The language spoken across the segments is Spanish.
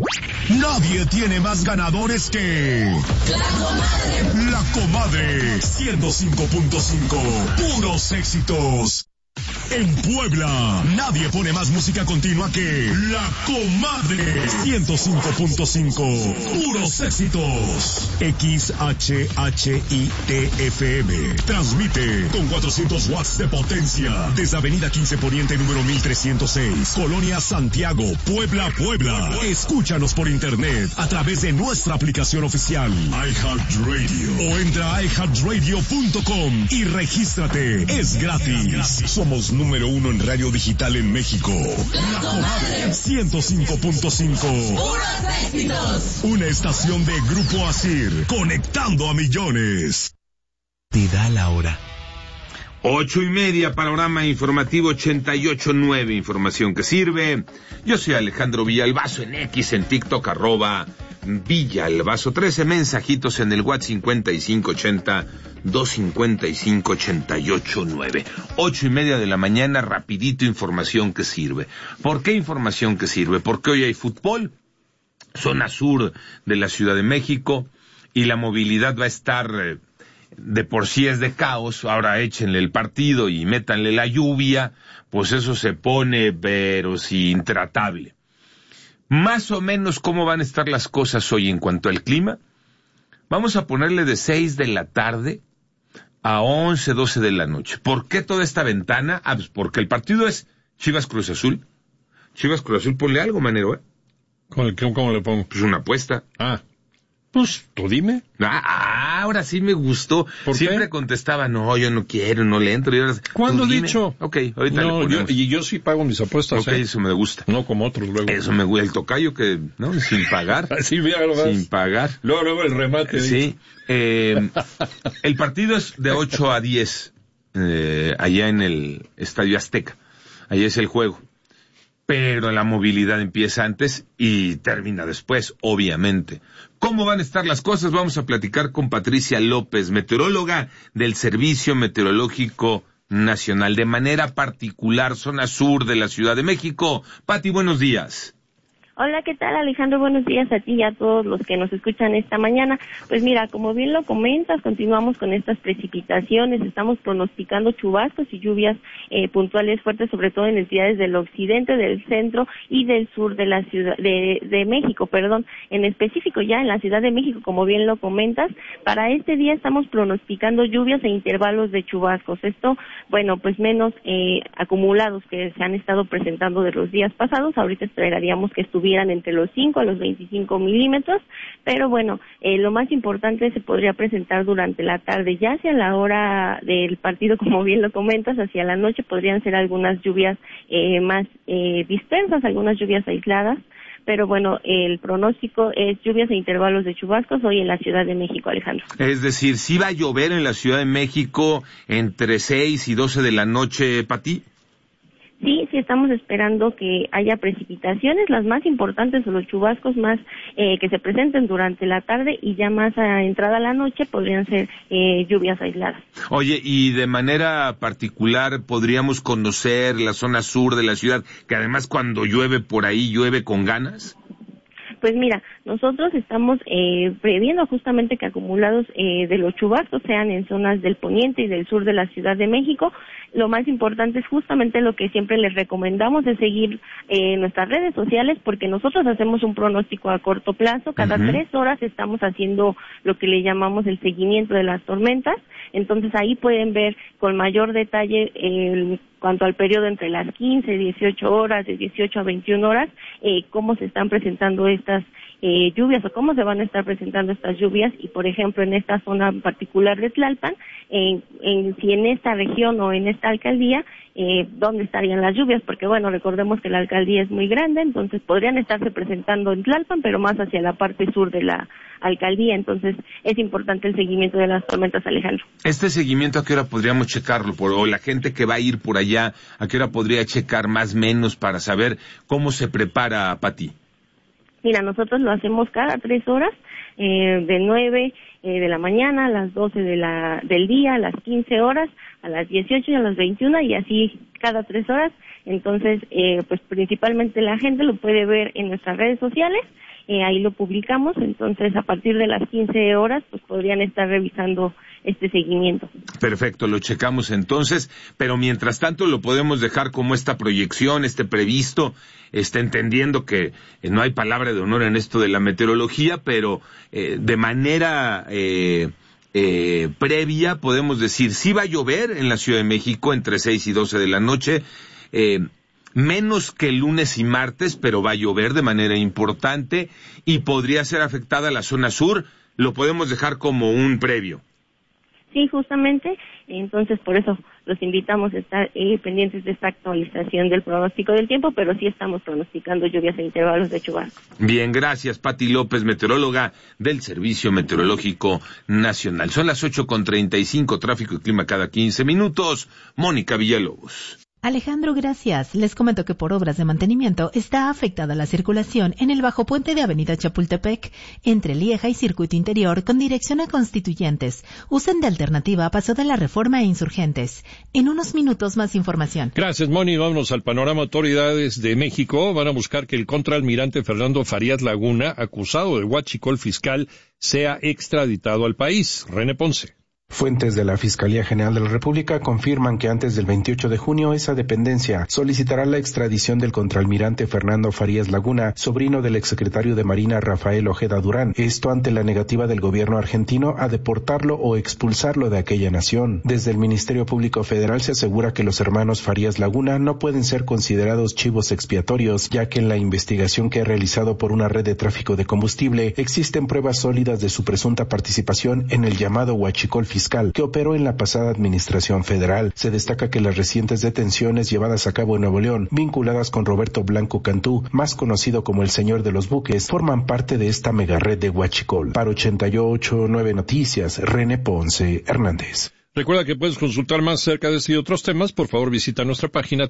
Nadie tiene más ganadores que La Comadre 105.5, puros éxitos. En Puebla, nadie pone más música continua que La Comadre 105.5, puros éxitos. XHHITFM transmite con 400 watts de potencia desde Avenida 15 Poniente número 1306, Colonia Santiago, Puebla, Puebla. Escúchanos por internet a través de nuestra aplicación oficial iHeartRadio o entra a iHeartRadio.com y regístrate. Es gratis. Somos número 1 en radio digital en México. La Comadre 105.5. ¡Puros éxitos! Una estación de Grupo Asir, conectando a millones. Te da la hora. 8:30, panorama informativo 88.9, información que sirve. Yo soy Alejandro Villalbazo, en X, en TikTok, @Villalbazo. 13 mensajitos en el WhatsApp 5580-255-88.9. 8:30 de la mañana, rapidito, información que sirve. ¿Por qué información que sirve? Porque hoy hay fútbol, zona sur de la Ciudad de México, y la movilidad va a estar... de por sí es de caos, ahora échenle el partido y métanle la lluvia, pues eso se pone, pero sí, intratable. Más o menos, ¿cómo van a estar las cosas hoy en cuanto al clima? Vamos a ponerle de 6 de la tarde a 11, 12 de la noche. ¿Por qué toda esta ventana? Ah, pues porque el partido es Chivas Cruz Azul. Chivas Cruz Azul, ponle algo, Manero, ¿eh? ¿Cómo le pongo? Pues una apuesta. Pues tú dime. Ahora sí me gustó. Siempre qué? Contestaba, no, yo no quiero, no le entro. ¿Cuándo he dicho? Ok, ahorita no, le ponemos. yo sí pago mis apuestas. Ok, eso me gusta. No como otros luego. Eso me gusta. El tocayo que, ¿no? Sin pagar. Sí, véalo, sin pagar. Luego el remate. Sí. El partido es de 8 a 10, allá en el Estadio Azteca. Allá es el juego. Pero la movilidad empieza antes y termina después, obviamente. ¿Cómo van a estar las cosas? Vamos a platicar con Patricia López, meteoróloga del Servicio Meteorológico Nacional, de manera particular, zona sur de la Ciudad de México. Pati, buenos días. Hola, ¿qué tal, Alejandro? Buenos días a ti y a todos los que nos escuchan esta mañana. Pues mira, como bien lo comentas, continuamos con estas precipitaciones, estamos pronosticando chubascos y lluvias puntuales fuertes, sobre todo en entidades del occidente, del centro y del sur de la ciudad de México, en específico ya en la Ciudad de México, como bien lo comentas. Para este día estamos pronosticando lluvias e intervalos de chubascos. Esto, bueno, pues menos acumulados que se han estado presentando de los días pasados. Ahorita esperaríamos que estuvieran entre los 5 a los 25 milímetros, pero bueno, lo más importante se podría presentar durante la tarde, ya hacia la hora del partido, como bien lo comentas, hacia la noche podrían ser algunas lluvias más dispersas, algunas lluvias aisladas, pero bueno, el pronóstico es lluvias e intervalos de chubascos hoy en la Ciudad de México, Alejandro. Es decir, ¿sí va a llover en la Ciudad de México entre 6 y 12 de la noche, Pati? Sí, estamos esperando que haya precipitaciones, las más importantes o los chubascos más que se presenten durante la tarde, y ya más a entrada la noche podrían ser lluvias aisladas. Oye, y de manera particular podríamos conocer la zona sur de la ciudad, que además cuando llueve por ahí llueve con ganas. Pues mira, nosotros estamos previendo justamente que acumulados de los chubascos sean en zonas del poniente y del sur de la Ciudad de México. Lo más importante es justamente lo que siempre les recomendamos, es seguir nuestras redes sociales, porque nosotros hacemos un pronóstico a corto plazo. Cada 3 horas estamos haciendo lo que le llamamos el seguimiento de las tormentas. Entonces ahí pueden ver con mayor detalle cuanto al periodo entre las 15, 18 horas, de 18 a 21 horas, cómo se están presentando estas lluvias o cómo se van a estar presentando estas lluvias. Y por ejemplo, en esta zona particular de Tlalpan, si en esta región o en esta alcaldía, dónde estarían las lluvias, porque bueno, recordemos que la alcaldía es muy grande, entonces podrían estarse presentando en Tlalpan, pero más hacia la parte sur de la alcaldía. Entonces es importante el seguimiento de las tormentas, Alejandro. Este seguimiento, ¿a qué hora podríamos checarlo? O la gente que va a ir por allá, ¿a qué hora podría checar más o menos para saber cómo se prepara, Pati? Mira, nosotros lo hacemos cada 3 horas, de 9 de la mañana a las 12 del día, a las 15 horas, a las 18 y a las 21, y así cada 3 horas. Entonces, pues principalmente la gente lo puede ver en nuestras redes sociales, ahí lo publicamos, entonces a partir de las 15 horas pues podrían estar revisando este seguimiento. Perfecto, lo checamos entonces, pero mientras tanto lo podemos dejar como esta proyección, previsto, entendiendo que no hay palabra de honor en esto de la meteorología, pero de manera previa podemos decir, sí va a llover en la Ciudad de México entre 6 y 12 de la noche, menos que el lunes y martes, pero va a llover de manera importante y podría ser afectada la zona sur, lo podemos dejar como un previo. Sí, justamente, entonces por eso los invitamos a estar pendientes de esta actualización del pronóstico del tiempo, pero sí estamos pronosticando lluvias en intervalos de chubascos. Bien, gracias, Pati López, meteoróloga del Servicio Meteorológico Nacional. Son las 8:35, tráfico y clima cada 15 minutos. Mónica Villalobos. Alejandro, gracias. Les comento que por obras de mantenimiento está afectada la circulación en el bajo puente de Avenida Chapultepec, entre Lieja y Circuito Interior, con dirección a Constituyentes. Usen de alternativa a Paso de la Reforma e Insurgentes. En unos minutos más información. Gracias, Moni. Vámonos al panorama. Autoridades de México van a buscar que el contraalmirante Fernando Farías Laguna, acusado de huachicol fiscal, sea extraditado al país. René Ponce. Fuentes de la Fiscalía General de la República confirman que antes del 28 de junio esa dependencia solicitará la extradición del contraalmirante Fernando Farías Laguna, sobrino del exsecretario de Marina Rafael Ojeda Durán, esto ante la negativa del gobierno argentino a deportarlo o expulsarlo de aquella nación. Desde el Ministerio Público Federal se asegura que los hermanos Farías Laguna no pueden ser considerados chivos expiatorios, ya que en la investigación que ha realizado por una red de tráfico de combustible existen pruebas sólidas de su presunta participación en el llamado huachicol fiscal que operó en la pasada administración federal. Se destaca que las recientes detenciones llevadas a cabo en Nuevo León, vinculadas con Roberto Blanco Cantú, más conocido como el Señor de los Buques, forman parte de esta mega red de huachicol. Para 88.9 Noticias, René Ponce Hernández. Recuerda que puedes consultar más acerca de este y otros temas. Por favor, visita nuestra página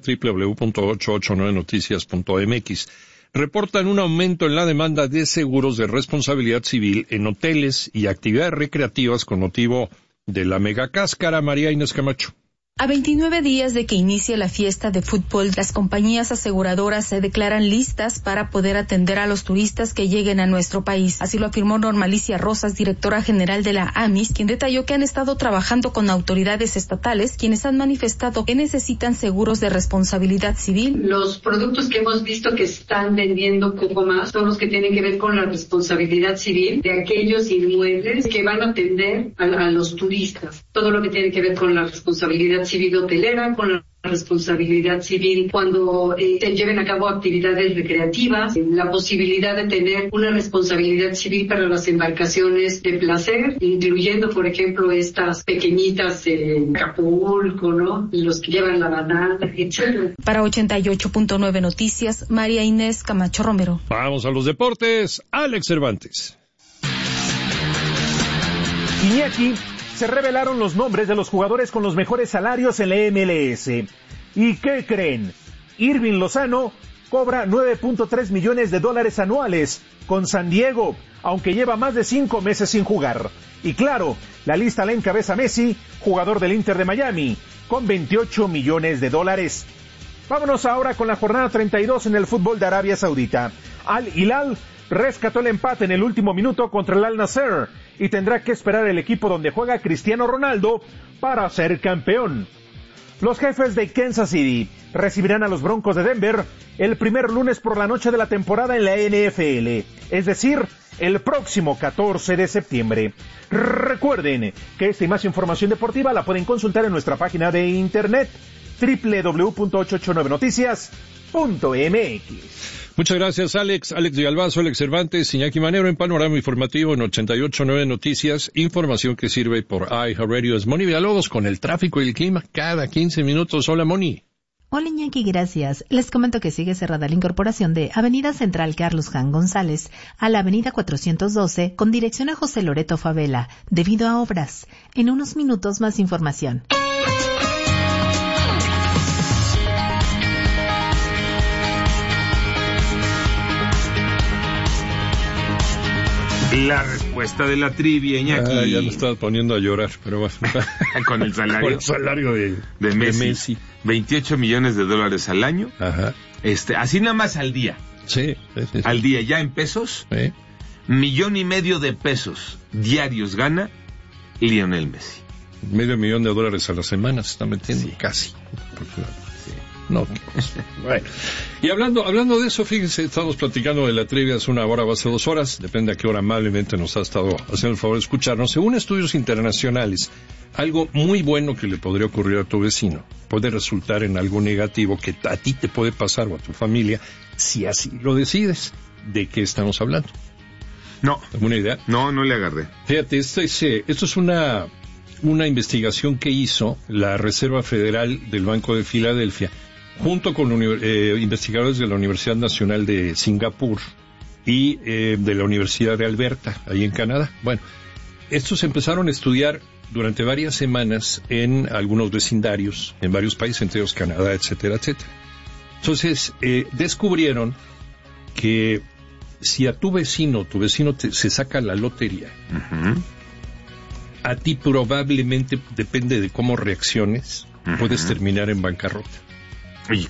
www.889noticias.mx. Reportan un aumento en la demanda de seguros de responsabilidad civil en hoteles y actividades recreativas con motivo de la megacáscara. María Inés Camacho. A 29 días de que inicie la fiesta de fútbol, las compañías aseguradoras se declaran listas para poder atender a los turistas que lleguen a nuestro país. Así lo afirmó Normalicia Rosas, directora general de la AMIS, quien detalló que han estado trabajando con autoridades estatales, quienes han manifestado que necesitan seguros de responsabilidad civil. Los productos que hemos visto que están vendiendo poco más son los que tienen que ver con la responsabilidad civil de aquellos inmuebles que van a atender a los turistas. Todo lo que tiene que ver con la responsabilidad civil hotelera, con la responsabilidad civil cuando se lleven a cabo actividades recreativas, la posibilidad de tener una responsabilidad civil para las embarcaciones de placer, incluyendo, por ejemplo, estas pequeñitas en Acapulco, ¿no? Los que llevan la banana, etc. Para 88.9 Noticias, María Inés Camacho Romero. Vamos a los deportes. Alex Cervantes. Iñaki, se revelaron los nombres de los jugadores con los mejores salarios en la MLS. ¿Y qué creen? Irving Lozano cobra $9.3 millones anuales con San Diego, aunque lleva más de 5 meses sin jugar. Y claro, la lista la encabeza Messi, jugador del Inter de Miami, con $28 millones. Vámonos ahora con la jornada 32 en el fútbol de Arabia Saudita. Al Hilal rescató el empate en el último minuto contra el Al Nassr y tendrá que esperar el equipo donde juega Cristiano Ronaldo para ser campeón. Los Jefes de Kansas City recibirán a los Broncos de Denver el primer lunes por la noche de la temporada en la NFL, es decir, el próximo 14 de septiembre. Recuerden que esta y más información deportiva la pueden consultar en nuestra página de internet www.889noticias.mx. Muchas gracias, Alex. Alex de Albazo, Alex Cervantes, Iñaki Manero en Panorama Informativo en 88.9 Noticias. Información que sirve por iHeartRadio. Es Moni Villalobos con el tráfico y el clima cada 15 minutos. Hola, Moni. Hola, Iñaki, gracias. Les comento que sigue cerrada la incorporación de Avenida Central Carlos Jan González a la Avenida 412 con dirección a José Loreto Favela, debido a obras. En unos minutos más información. La respuesta de la trivia, Iñaki. Ya me estaba poniendo a llorar, pero bueno. Con el salario. Con el salario de Messi. $28 millones al año. Ajá. Así nada más al día. Sí. Al día, ya en pesos, Sí. 1.5 millones de pesos diarios gana Lionel Messi. $500,000 a la semana se está metiendo, Sí. casi. No, bueno. Y hablando de eso, fíjense, estamos platicando de la trivia hace una hora o hace 2 horas, depende a qué hora amablemente nos ha estado haciendo el favor de escucharnos. Según estudios internacionales, algo muy bueno que le podría ocurrir a tu vecino puede resultar en algo negativo que a ti te puede pasar o a tu familia, si así lo decides. ¿De qué estamos hablando? No. ¿Alguna idea? No le agarré. Fíjate, esto es una investigación que hizo la Reserva Federal del Banco de Filadelfia, junto con investigadores de la Universidad Nacional de Singapur y de la Universidad de Alberta, ahí en Canadá. Bueno, estos empezaron a estudiar durante varias semanas en algunos vecindarios, en varios países, entre ellos Canadá, etcétera, etcétera. Entonces, descubrieron que si a tu vecino se saca la lotería, Uh-huh. a ti probablemente, depende de cómo reacciones, Uh-huh. puedes terminar en bancarrota. Y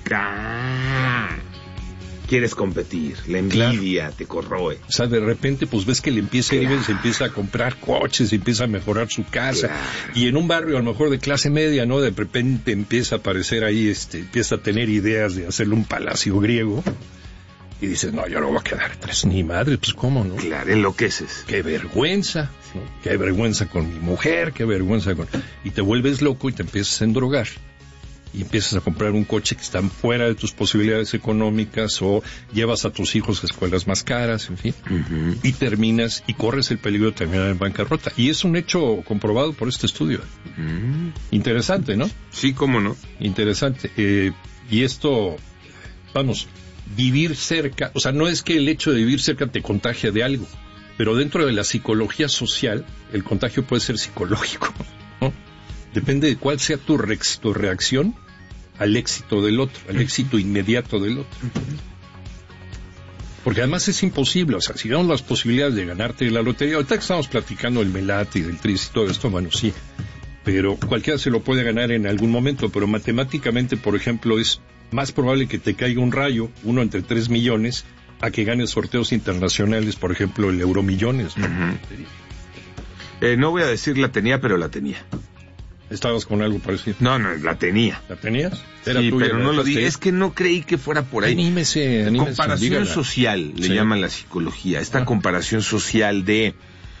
quieres competir, la envidia te corroe. O sea, de repente, pues ves que le empieza a ir bien, se empieza a comprar coches, empieza a mejorar su casa, y en un barrio a lo mejor de clase media, ¿no? De repente empieza a aparecer ahí, empieza a tener ideas de hacerle un palacio griego, y dices, no, yo no voy a quedar atrás, ni madre, pues cómo, ¿no? Claro, enloqueces. Qué vergüenza, ¿no? Qué vergüenza con mi mujer, qué vergüenza con... Y te vuelves loco y te empiezas a endrogar. Y empiezas a comprar un coche que está fuera de tus posibilidades económicas, o llevas a tus hijos a escuelas más caras, en fin, Uh-huh. y terminas, y corres el peligro de terminar en bancarrota. Y es un hecho comprobado por este estudio. Uh-huh. Interesante, ¿no? Sí, cómo no. Interesante. Y esto, vamos, vivir cerca, o sea, no es que el hecho de vivir cerca te contagie de algo, pero dentro de la psicología social, el contagio puede ser psicológico, ¿no? Depende de cuál sea tu reacción al éxito del otro, al éxito inmediato del otro. Porque además es imposible, o sea, si damos las posibilidades de ganarte la lotería, ahorita que estamos platicando del Melate y del Tris y todo esto, bueno, sí, pero cualquiera se lo puede ganar en algún momento, pero matemáticamente, por ejemplo, es más probable que te caiga un rayo, 1 entre 3 millones, a que ganes sorteos internacionales, por ejemplo, el Euromillones, ¿no? Uh-huh. No voy a decir la tenía, pero la tenía. ¿Estabas con algo parecido? No, la tenía. ¿La tenías? Sí, pero no lo dije. Es que no creí que fuera por ahí. Anímese, comparación dígala. social, le Sí. llama la psicología. Esta comparación social de...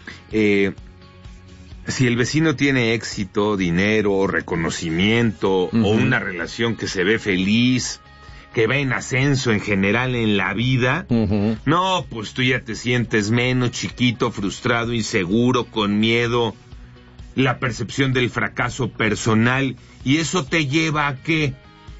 si el vecino tiene éxito, dinero, reconocimiento, Uh-huh. o una relación que se ve feliz, que va en ascenso en general en la vida, Uh-huh. no, pues tú ya te sientes menos, chiquito, frustrado, inseguro, con miedo, la percepción del fracaso personal, y eso te lleva a ¿qué?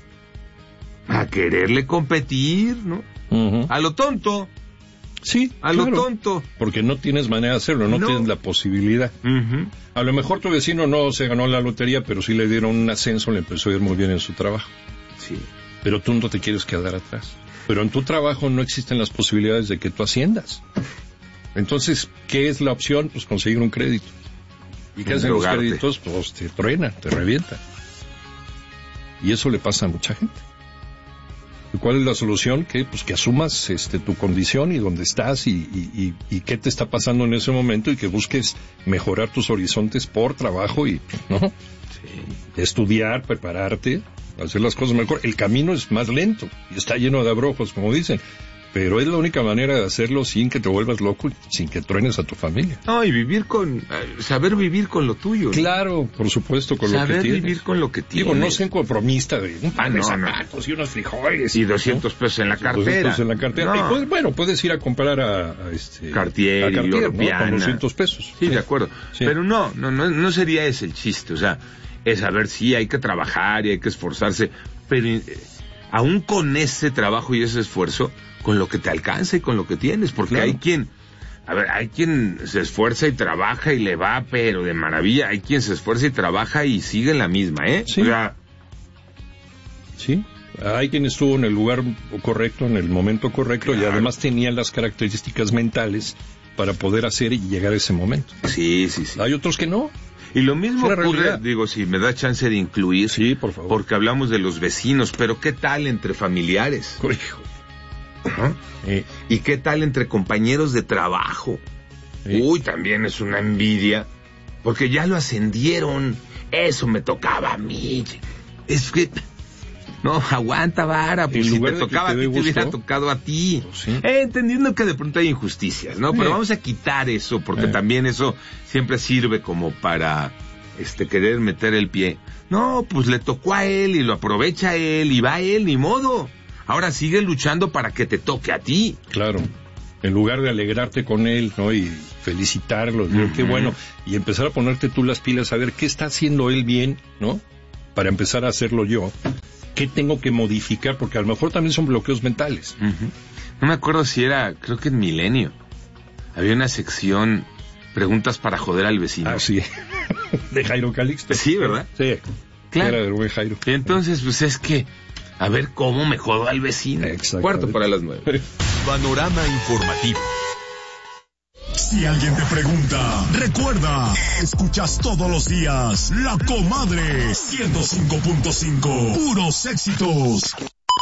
A quererle competir, ¿no? Uh-huh. A lo tonto. Sí, A claro, lo tonto. porque no tienes manera de hacerlo, no tienes la posibilidad. Uh-huh. A lo mejor tu vecino no se ganó la lotería, pero sí le dieron un ascenso, le empezó a ir muy bien en su trabajo. Sí. Pero tú no te quieres quedar atrás. Pero en tu trabajo no existen las posibilidades de que tú asciendas. Entonces, ¿qué es la opción? Pues conseguir un crédito. ¿Y qué hacen los Endrogarte. créditos? Pues te truenan, te revientan. Y eso le pasa a mucha gente. ¿Y cuál es la solución? Que pues que asumas tu condición y dónde estás y qué te está pasando en ese momento, y que busques mejorar tus horizontes por trabajo y, ¿no? Sí. Estudiar, prepararte, hacer las cosas mejor. El camino es más lento y está lleno de abrojos, como dicen, pero es la única manera de hacerlo sin que te vuelvas loco, sin que truenes a tu familia. No, y saber vivir con lo tuyo, ¿no? Claro, por supuesto, con saber lo que tienes. vivir con lo que tienes. Digo, no sé, conformista de un par de no, zapatos y unos frijoles. Y 200 pesos en la cartera. 200 en la cartera. No. Y puedes ir a comprar a Cartier, ¿no? Europeana. Con 200 pesos. Sí, de acuerdo. Sí. Pero no sería ese el chiste. O sea, es saber si hay que trabajar y hay que esforzarse, pero aún con ese trabajo y ese esfuerzo, con lo que te alcanza y con lo que tienes, porque claro. hay quien se esfuerza y trabaja y le va, pero de maravilla. Hay quien se esfuerza y trabaja y sigue en la misma, ¿eh? Sí. O sea, sí. Hay quien estuvo en el lugar correcto, en el momento correcto, claro. Y además tenía las características mentales para poder hacer y llegar a ese momento. Sí. Hay otros que no. Y lo mismo ocurre, realidad. digo, si me da chance de incluir, sí, por favor, porque hablamos de los vecinos, pero ¿qué tal entre familiares? Hijo. Ajá. ¿Y qué tal entre compañeros de trabajo? Uy, también es una envidia, porque ya lo ascendieron. Eso me tocaba a mí. Es que... No, aguanta, vara, pues si te tocaba a ti, te hubiera tocado a ti. Sí. Entendiendo que de pronto hay injusticias, ¿no? Pero vamos a quitar eso, porque también eso siempre sirve como para querer meter el pie. No, pues le tocó a él y lo aprovecha él y va él, ni modo. Ahora sigue luchando para que te toque a ti. Claro. En lugar de alegrarte con él, ¿no? Y felicitarlo, qué bueno. Y empezar a ponerte tú las pilas a ver qué está haciendo él bien, ¿no? Para empezar a hacerlo yo. ¿Qué tengo que modificar? Porque a lo mejor también son bloqueos mentales. No me acuerdo si era, creo que en Milenio, había una sección, preguntas para joder al vecino. Ah, sí. De Jairo Calixto. Sí, ¿verdad? Sí. Claro. Era del buen Jairo. Y entonces, pues es que, a ver cómo me jodo al vecino. Cuarto para las 9. Panorama informativo. Si alguien te pregunta, recuerda, escuchas todos los días La Comadre 105.5, puros éxitos.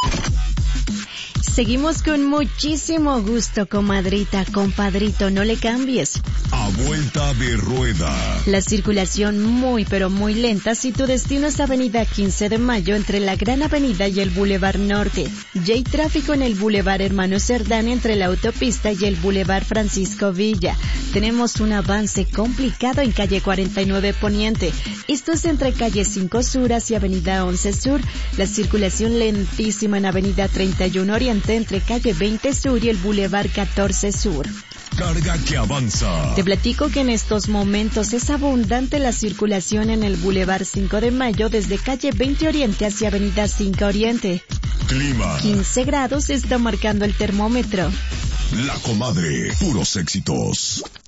Seguimos con muchísimo gusto, comadrita, compadrito, no le cambies. A vuelta de rueda. La circulación muy pero muy lenta si tu destino es Avenida 15 de Mayo entre la Gran Avenida y el Boulevard Norte. Ya hay tráfico en el Boulevard Hermano Cerdán entre la autopista y el Boulevard Francisco Villa. Tenemos un avance complicado en calle 49 Poniente. Esto es entre calle 5 Sur hacia Avenida 11 Sur. La circulación lentísima en Avenida 31 Oriente entre calle 20 Sur y el Boulevard 14 Sur. Carga que avanza. Te platico que en estos momentos es abundante la circulación en el Boulevard 5 de Mayo desde calle 20 Oriente hacia Avenida 5 Oriente. Clima. 15 grados está marcando el termómetro. La Comadre, puros éxitos.